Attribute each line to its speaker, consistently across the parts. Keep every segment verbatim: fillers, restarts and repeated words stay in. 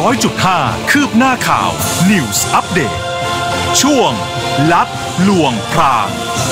Speaker 1: ร้อยจุดห้า คืบหน้าข่าว News Update ช่วงลัดลวงพราง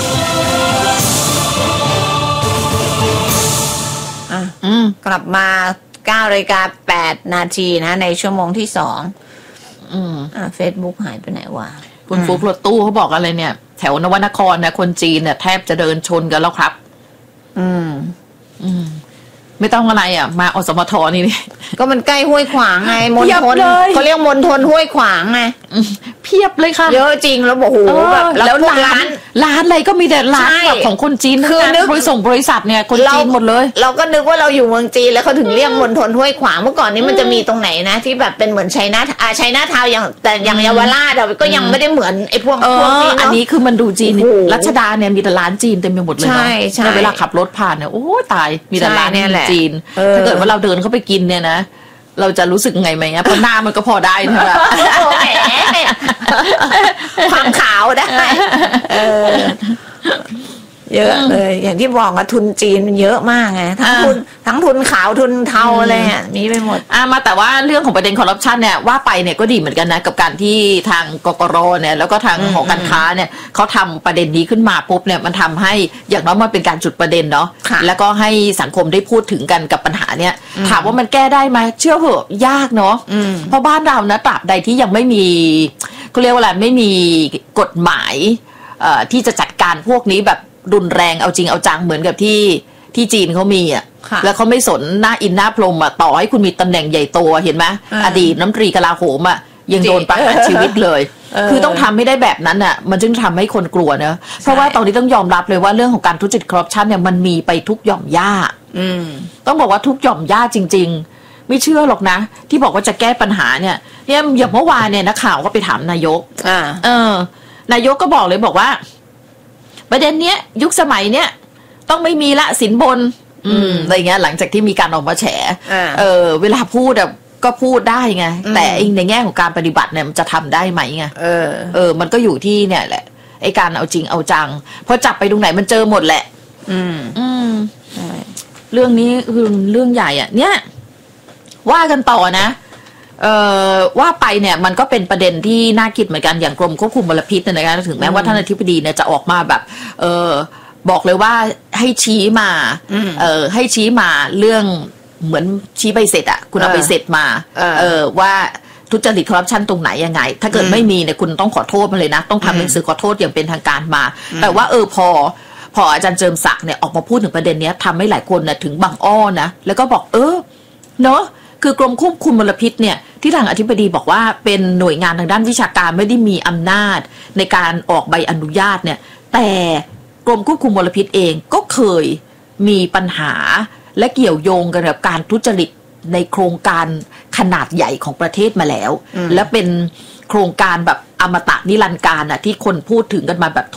Speaker 2: กลับมาเก้านาฬิกาแปดนาทีนะในชั่วโมงที่สองอืมอ่า Facebook หายไปไหนวะ
Speaker 3: คุณฟุกรถตู้เขาบอกอะไรเนี่ยแถวนวนครนะคนจีนเนี่ยแทบจะเดินชนกันแล้วครับ
Speaker 2: อืม
Speaker 3: อืมไม่ต้องอะไรอ่ะมาอสมทนี่นี่
Speaker 2: ก็มันใกล้ห้วยขวางไงมณฑลเขาเรียกมณฑลห้วยขวางไง
Speaker 3: เพียบเลยค่ะ
Speaker 2: เยอะจริงแล้วบอกโอ้โหแบบ
Speaker 3: แล้วร้านร้านอะไรก็มีแต่ร้านแบบของคนจีนคือบริษัทบริษัทเนี่ยคนจีนหมดเลย
Speaker 2: เราก็นึกว่าเราอยู่เมืองจีนแล้วเขาถึงเรียกมณฑลห้วยขวางเมื่อก่อนนี้มันจะมีตรงไหนนะที่แบบเป็นเหมือนชัยนาทอ่าชัยนาทาวน์อย่างแต่อย่างเยาวราชเราก็ยังไม่ได้เหมือนไอ้พวกพวกนี้เนาะ
Speaker 3: อันนี้คือมันดูจีนรัชดาเนี่ยมีแต่ร้านจีนเต็มไปหมดเลยเนาะเวลาขับรถผ่านเนี่ยโอ้ตายมีแต่ร้านจีนถ้าเกิดว่าเราเดินเข้าไปกินเนี่ยนะเราจะรู้สึกไงไหมเพราะหน้ามันก็พอได้ใช่ไหม
Speaker 2: ความขาวได้เออเยอะเลยอย่างที่บอกว่าทุนจีนมันเยอะมากไงทั้งทุนทั้งทุนขาวทุนเทาอะไรอ่ะมีไปหมด
Speaker 3: อ่ะมาแต่ว่าเรื่องของประเด็นคอร์รัปชันเนี่ยว่าไปเนี่ยก็ดีเหมือนกันนะกับการที่ทางกกร.เนี่ยแล้วก็ทางหอการค้าเนี่ยเขาทำประเด็นนี้ขึ้นมาปุ๊บเนี่ยมันทำให้อย่างน้อยมันเป็นการจุดประเด็นเนาะแล้วก็ให้สังคมได้พูดถึงกันกับปัญหาเนี่ยถามว่ามันแก้ได้ไหมเชื่อเหอะยากเนาะเพราะบ้านเรานะตราบใดที่ยังไม่มีเขาเรียกว่าอะไรไม่มีกฎหมายที่จะจัดการพวกนี้แบบรุนแรงเอาจริงเอาจังเหมือนกับที่ที่จีนเขามีอ่ะแล้วเขาไม่สนหน้าอินหน้าพรมอ่ะต่อให้คุณมีตำแหน่งใหญ่โตเห็นไหมอดีตน้ำตรีกลาโหมอ่ะยังโดนประหารชีวิตเลยคือต้องทำไม่ได้แบบนั้นอ่ะมันจึงทำให้คนกลัวเนอะเพราะว่าตอนนี้ต้องยอมรับเลยว่าเรื่องของการทุจริตคอร์รัปชันเนี่ยมันมีไปทุกหย่อมย่าต้องบอกว่าทุกหย่อมย่าจริงๆไม่เชื่อหรอกนะที่บอกว่าจะแก้ปัญหาเนี่ยเนี่ยอย่างเมื่อวานเนี่ยนักข่าวก็ไปถามนายกเออนายกก็บอกเลยบอกว่าประเด็นเนี้ยยุคสมัยเนี้ยต้องไม่มีละสินบนอืมอะไรเงี้ยหลังจากที่มีการออกมาแฉเออเวลาพูดแบบก็พูดได้ไงแต่ในแง่ของการปฏิบัติเนี่ยมันจะทำได้ไหมไงเออเออมันก็อยู่ที่เนี่ยแหละไอ้การเอาจริงเอาจังพอจับไปตรงไหนมันเจอหมดแหละอืมอืมเรื่องนี้คือเรื่องใหญ่อ่ะเนี่ยว่ากันต่อนะเอ่อว่าไปเนี่ยมันก็เป็นประเด็นที่น่าคิดเหมือนกันอย่างกรมควบคุมมลพิษเนี่ยนะคะถึงแม้ว่าท่านอธิบดีเนี่ยจะออกมาแบบเออบอกเลยว่าให้ชี้มาเออให้ชี้มาเรื่องเหมือนชี้ใบเสร็จอ่ะคุณเอาใบเสร็จมาเออว่าทุจริตคอร์รัปชันตรงไหนยังไงถ้าเกิดไม่มีเนี่ยคุณต้องขอโทษมาเลยนะต้องทำหนังสือขอโทษอย่างเป็นทางการมาแต่ว่าเออพอพออาจารย์เจิมศักดิ์เนี่ยออกมาพูดถึงประเด็นนี้ทำให้หลายคนเนี่ยถึงบางอ้อนะแล้วก็บอกเออเนาะคือกรมควบคุมมลพิษเนี่ยที่ทางอธิบดีบอกว่าเป็นหน่วยงานทางด้านวิชาการไม่ได้มีอำนาจในการออกใบอนุญาตเนี่ยแต่กรมควบคุมมลพิษเองก็เคยมีปัญหาและเกี่ยวโยงกันกับการทุจริตในโครงการขนาดใหญ่ของประเทศมาแล้วและเป็นโครงการแบบอมตะนิรันดร์กาลน่ะที่คนพูดถึงกันมาแบบ